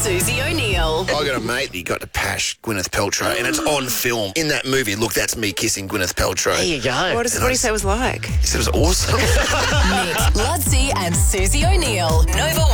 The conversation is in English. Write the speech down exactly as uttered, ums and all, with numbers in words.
Susie O'Neill. I got a mate that he got to pash Gwyneth Paltrow, and it's on film. In that movie, look, that's me kissing Gwyneth Paltrow. There you go. What, does, what do you say it was like? He said it was awesome. Nick, Ludsey and Susie O'Neill. Nova